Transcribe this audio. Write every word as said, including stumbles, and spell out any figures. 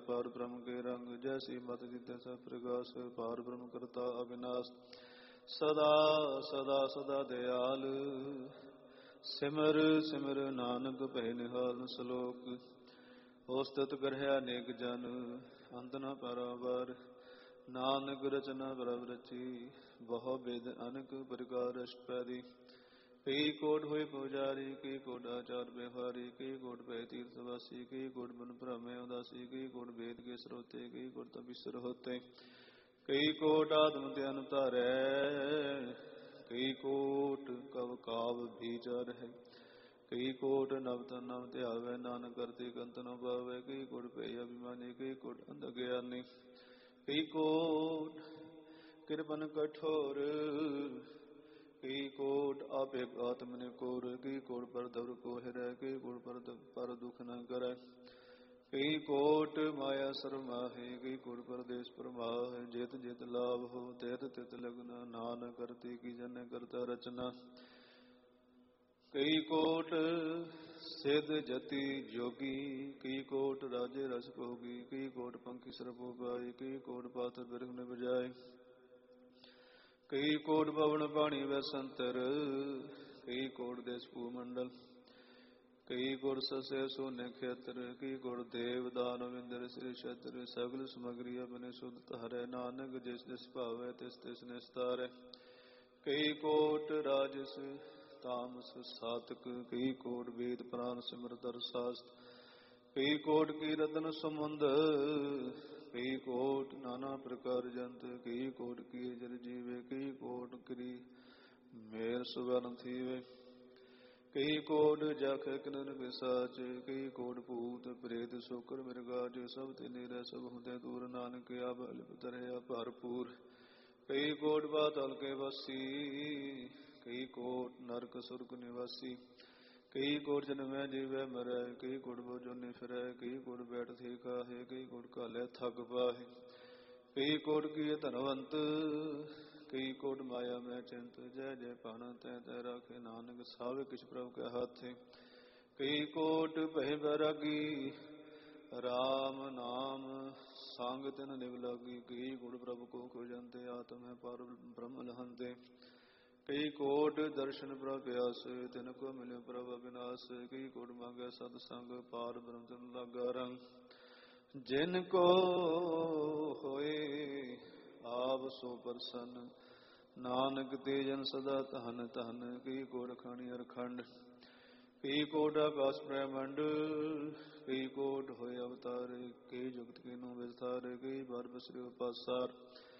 पार ब्रह्म के रंग, जैसी मत जिते सब प्रकाश, पार ब्रह्म करता अविनाश, सदा सदा सदा दयाल। सिमर सिमर नानक भय निहाल, सलोक औसत गृह अनेक जन, अंत न पारावार। नानक रचना प्रभ रची, बहु वेद अनेक प्रकार अष्टपैदी। कई कोट हुए पुजारी, कई कोट आचार व्यवहारी, कई कोट भय तीर्थवासी, कई कोट बन भ्रमे उदासी, कई कोट वेद के स्रोते, कई कोट तपिसर होते, कई कोट आत्म ध्यान तारै, कई कोट कव काव भीचार है, कई कोट नव तन नव ध्यावै, नानक करते कंत न पावै। कई कोट भय अभिमानी, कई कोट अंध ज्ञानी, कई कोट कृपन कठोर, कई कोट आपेग आत्म ने कोर, कई कोट पर धर को हिरै, कई कोट पर पर दुख न करै, कई कोट माया सरमाहे, कई कोट परदेश परमाह। जेत जेत लाभ हो तेत तित लगना, नानक करते की जन करता रचना। कई कोट सिद्ध जति जोगी, कई कोट राजे रस भोगी, कई कोट पंखी सरपो पाई, कई कोट पात्र बिरख न बजाए, कई कोट पवन पानी वैसंतर, कई कोट देश भूमंडल, कई कोट ससे सोने खेतर, कई कोट देव दानव इंद्र श्री क्षत्र। सगल समग्री अपने शुद्ध तारै, नानक जिस जिस भावै तिस तिस निस्तारै। कई कोट राजस तामस सातक, कई कोट वेद प्राण सिमरत अर शास्त्र, कई कोट की रतन समुंद, कई कोट नाना प्रकार जंत, कई कोट की जर जीवे, कई कोट करी मेर सुवर्ण थीवे, कई कोट जख किन्नर पिशाच, कई कोट भूत प्रेत शुकर मृगाज। सब तिन्ही रह सब हुदय दूर, नानक अब अलिप तरया भरपूर। कई कोट पाताल के वासी, कई कोट नरक सुरक निवासी, कई कोट जन्मै जीवै मरै, कई कोट बोझोनि फिरै, कई कोट बैठ थी काहे, कई कोट काले थक पाहे, कई कोट किए धनवंत, कई कोट माया में चिंत। जय जय पान तै तै राखे, नानक सावे किछ प्रभु के हाथे। कई कोट भय बैरागी, राम नाम सांग तिन निव लागी, कई कोट प्रभु को खोजंते, आत्म है पर ब्रह्म लहंते। कई कोट दर्शन प्रभ प्यास, तिनको मिले प्रभ अविनाश, कई कोट मांगे सतसंग, पार ब्रह्म तिन लागा रंग। जिनको होए आप सो प्रसन्न, नानक ते जन सदा तहन तहन। कई कोट खानी अरखंड, कई कोट आकाश ब्रह्मंड, कई कोट होए अवतार, कई जुगत कीनो विस्तार, कई बार बसरे पासार।